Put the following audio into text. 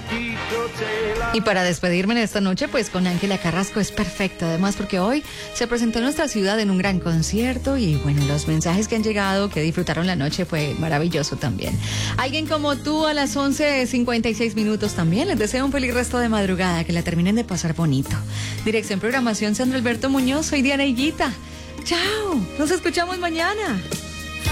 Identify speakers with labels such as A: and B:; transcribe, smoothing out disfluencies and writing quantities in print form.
A: Y para despedirme en esta noche, pues con Ángela Carrasco es perfecto, además porque hoy se presentó en nuestra ciudad en un gran concierto y bueno, los mensajes que han llegado, que disfrutaron la noche, fue maravilloso también. Alguien como tú a las 11:56 también, les deseo un feliz resto de madrugada, que la terminen de pasar bonito. Dirección Programación Sandro Alberto Muñoz, soy Diana Higuita. Chao, nos escuchamos mañana.